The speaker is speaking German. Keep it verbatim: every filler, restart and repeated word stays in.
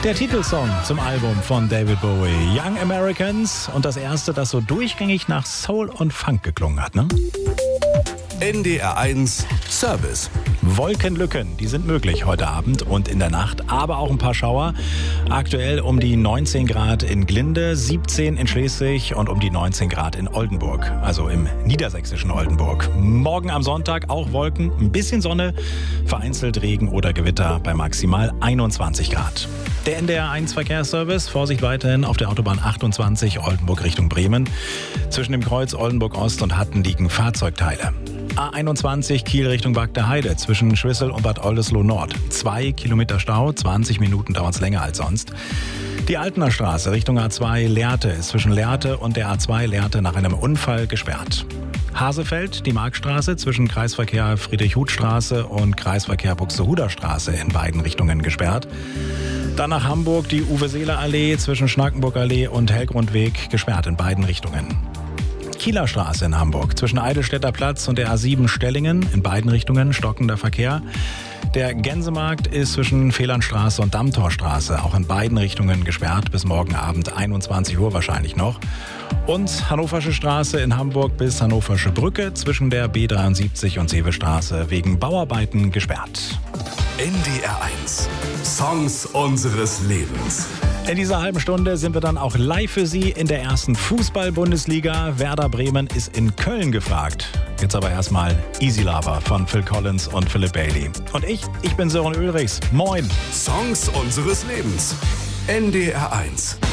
Der Titelsong zum Album von David Bowie, Young Americans, und das erste, das so durchgängig nach Soul und Funk geklungen hat, ne? N D R eins Service. Wolkenlücken, die sind möglich heute Abend und in der Nacht, aber auch ein paar Schauer. Aktuell um die neunzehn Grad in Glinde, siebzehn in Schleswig und um die neunzehn Grad in Oldenburg, also im niedersächsischen Oldenburg. Morgen am Sonntag auch Wolken, ein bisschen Sonne, vereinzelt Regen oder Gewitter bei maximal einundzwanzig Grad. Der N D R eins Verkehrsservice, Vorsicht weiterhin auf der Autobahn achtundzwanzig Oldenburg Richtung Bremen. Zwischen dem Kreuz Oldenburg Ost und Hatten liegen Fahrzeugteile. A einundzwanzig Kiel Richtung Bagdeheide zwischen Schwissel und Bad Oldesloe Nord. Zwei Kilometer Stau, zwanzig Minuten dauert es länger als sonst. Die Altener Straße Richtung A zwei Lehrte ist zwischen Lehrte und der A zwei Lehrte nach einem Unfall gesperrt. Hasefeld, die Markstraße zwischen Kreisverkehr Friedrich-Huth-Straße und Kreisverkehr Buxtehuder Straße in beiden Richtungen gesperrt. Dann nach Hamburg die Uwe-Seeler-Allee zwischen Schnackenburg-Allee und Hellgrundweg gesperrt in beiden Richtungen. Kieler Straße in Hamburg zwischen Eidelstädter Platz und der A sieben Stellingen in beiden Richtungen stockender Verkehr. Der Gänsemarkt ist zwischen Fehlernstraße und Dammtorstraße auch in beiden Richtungen gesperrt bis morgen Abend einundzwanzig Uhr wahrscheinlich noch. Und Hannoversche Straße in Hamburg bis Hannoversche Brücke zwischen der B dreiundsiebzig und Seevestraße wegen Bauarbeiten gesperrt. N D R eins Songs unseres Lebens. In dieser halben Stunde sind wir dann auch live für Sie in der ersten Fußball-Bundesliga. Werder Bremen ist in Köln gefragt. Jetzt aber erstmal Easy Lover von Phil Collins und Philip Bailey. Und ich, ich bin Sören Ulrichs. Moin. Songs unseres Lebens. N D R eins.